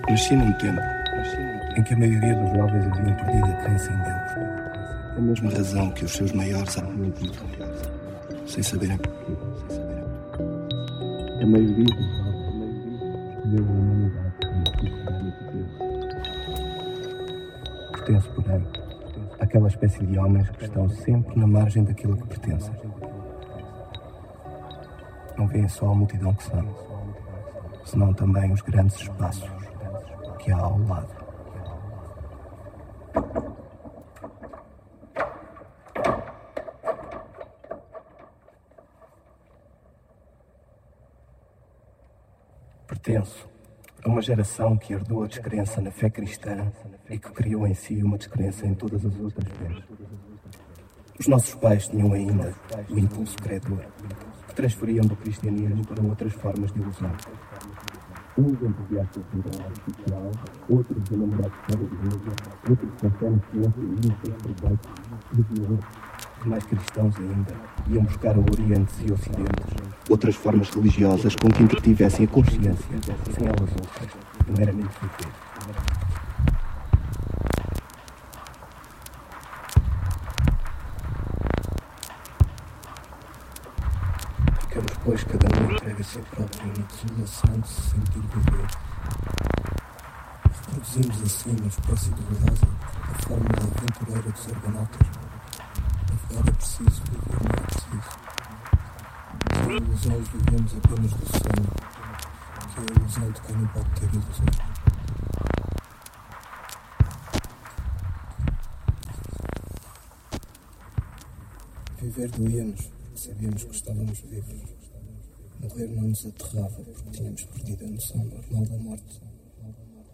Nasci num tempo em que a maioria dos jovens haviam perdido a crença em Deus. A mesma razão que os seus maiores haviam tido, sem saberem porquê. A maioria dos jovens escolheu a humanidade como sucessivamente Deus. Pertence, porém, àquela espécie de homens que estão sempre na margem daquilo que pertencem. Não veem só a multidão que são, senão também os grandes espaços que há ao lado. Pertenço a uma geração que herdou a descrença na fé cristã e que criou em si uma descrença em todas as outras fés. Os nossos pais tinham ainda o impulso credor, que transferiam do cristianismo para outras formas de ilusão. Uns entusiastas de vida artificial, outros de namorados fora de igreja, outros com fé na ciência e muitos proveitos religiosos. Mais cristãos ainda iam buscar orientes e ocidentes, outras formas religiosas com que entretivessem a consciência, sem elas outras, não era nem viver. Ficamos, pois, cada um entregue a si próprio na desolação de se sentir viver. Reproduzimos assim uma espécie dolorosa a fórmula aventureira dos argonautas. A verdade é preciso, viver não é preciso. Que a ilusão vivemos apenas do sonho, que a ilusão de quem não pode ter ilusões. Viver doía-nos, sabíamos que estávamos vivos. Morrer não nos aterrava porque tínhamos perdido a noção normal da morte.